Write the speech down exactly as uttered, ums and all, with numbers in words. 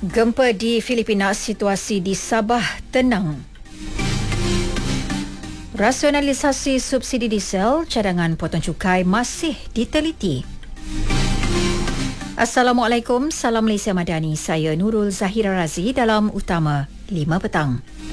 Gempa di Filipina, situasi di Sabah tenang. Rasionalisasi subsidi diesel, cadangan potong cukai masih diteliti. Assalamualaikum, salam Malaysia Madani. Saya Nurul Zahira Razi dalam Utama lima petang.